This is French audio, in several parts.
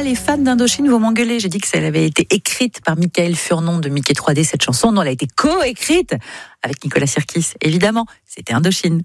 les fans d'Indochine vont m'engueuler. J'ai dit que ça avait été écrite par Michael Furnon de Mickey 3D, cette chanson. Non, elle a été co-écrite avec Nicolas Sirkis. Évidemment, c'était Indochine.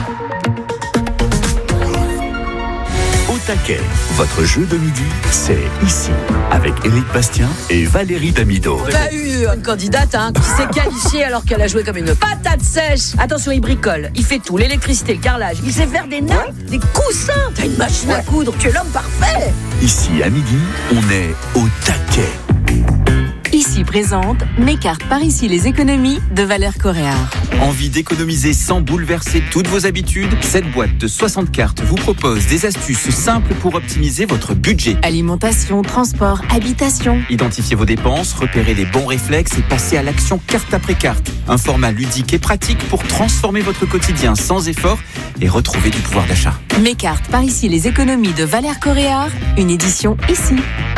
Au taquet, votre jeu de midi, c'est ici, avec Éric Bastien et Valérie Damido. On a eu une candidate qui s'est qualifiée alors qu'elle a joué comme une patate sèche. Attention, il bricole, il fait tout, l'électricité, le carrelage, il sait faire des nappes, des coussins. T'as une machine à coudre, tu es l'homme parfait. Ici, à midi, on est au taquet. Ici présente Mes cartes par ici les économies de Valère Coréard. Envie d'économiser sans bouleverser toutes vos habitudes? Cette boîte de 60 cartes vous propose des astuces simples pour optimiser votre budget. Alimentation, transport, habitation. Identifiez vos dépenses, repérez les bons réflexes et passez à l'action carte après carte. Un format ludique et pratique pour transformer votre quotidien sans effort et retrouver du pouvoir d'achat. Mes cartes par ici les économies de Valère Coréard, une édition ici.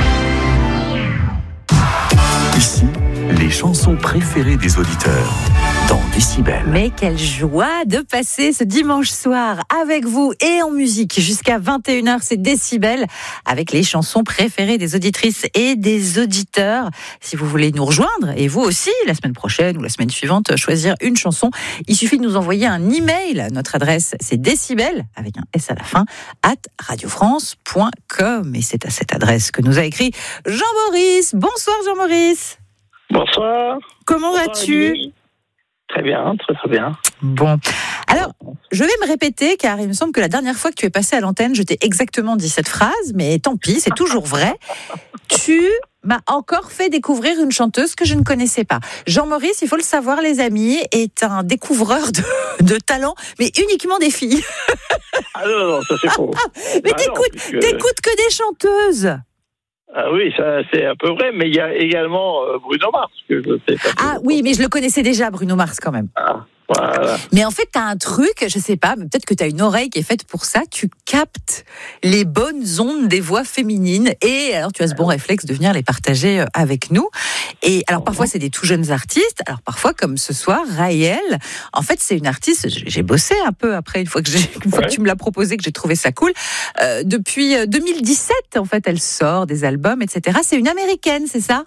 Ici, les chansons préférées des auditeurs dans Décibel. Mais quelle joie de passer ce dimanche soir avec vous et en musique jusqu'à 21h, c'est Décibel avec les chansons préférées des auditrices et des auditeurs. Si vous voulez nous rejoindre et vous aussi, la semaine prochaine ou la semaine suivante, choisir une chanson, il suffit de nous envoyer un email. Notre adresse, c'est décibel avec un S à la fin @radiofrance.com et c'est à cette adresse que nous a écrit Jean-Maurice. Bonsoir Jean-Maurice. Bonsoir. Comment vas-tu ? Bonsoir, très bien, très bien. Bon, alors, je vais me répéter, car il me semble que la dernière fois que tu es passé à l'antenne, je t'ai exactement dit cette phrase, mais tant pis, c'est toujours vrai. Tu m'as encore fait découvrir une chanteuse que je ne connaissais pas. Jean-Maurice, il faut le savoir, les amis, est un découvreur de talents, mais uniquement des filles. Ah non, ça c'est faux. Mais t'écoutes que des chanteuses. Ah oui, ça c'est un peu vrai, mais il y a également Bruno Mars que je sais pas. Ah oui, mais je le connaissais déjà, Bruno Mars, quand même. Ah, voilà. Mais en fait, t'as un truc, je sais pas, mais peut-être que t'as une oreille qui est faite pour ça, tu captes les bonnes ondes des voix féminines et alors tu as ce bon réflexe de venir les partager avec nous. Et alors parfois c'est des tout jeunes artistes, alors parfois comme ce soir, Raël, en fait c'est une artiste, j'ai bossé un peu après une fois que tu me l'as proposé, que j'ai trouvé ça cool. Depuis 2017, en fait, elle sort des albums, etc. C'est une américaine, c'est ça ?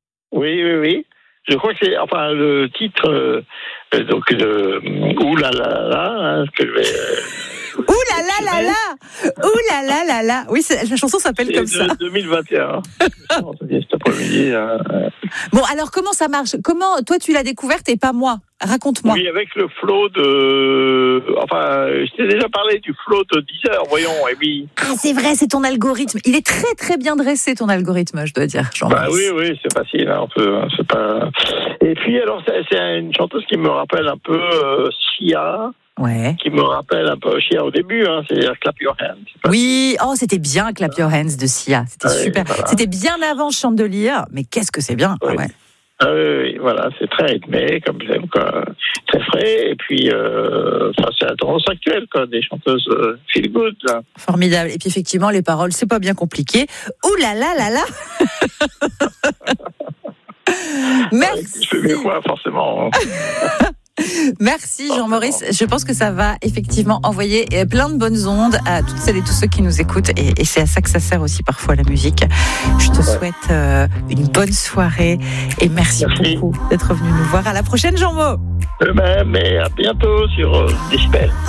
Oui. Je crois que c'est, enfin, le titre, donc de Ouh là là là, que je vais. Ouh là là là là, ouh là là là là. Oui, la chanson s'appelle comme ça. 2021. Cet après-midi. Bon, alors comment ça marche ? Comment toi tu l'as découverte et pas moi ? Raconte-moi. Oui, avec le flow de. Enfin, je t'ai déjà parlé du flow de 10 heures, voyons, Amy. Ah, c'est vrai, c'est ton algorithme. Il est très très bien dressé, ton algorithme, je dois dire. Oui, c'est facile, hein, c'est pas. Et puis, alors, c'est une chanteuse qui me rappelle un peu Sia. Ouais. Qui me rappelle un peu Sia au début, hein, c'est-à-dire Clap Your Hands. Oui, c'était bien Clap Your Hands de Sia. C'était super. Voilà. C'était bien avant Chandelier, mais qu'est-ce que c'est bien. Oui. Ouais. Oui, voilà, c'est très rythmé, comme j'aime, quoi, très frais, et puis c'est la tendance actuelle, quoi, des chanteuses feel good. Là. Formidable. Et puis effectivement, les paroles, c'est pas bien compliqué. Ouh là là là là. Merci. Je fais mieux quoi, forcément. Merci Jean-Maurice, je pense que ça va effectivement envoyer plein de bonnes ondes à toutes celles et tous ceux qui nous écoutent et c'est à ça que ça sert aussi parfois la musique. Je te souhaite une bonne soirée et merci beaucoup d'être venu nous voir. À la prochaine Jean-Mo. Et à bientôt sur Décibel.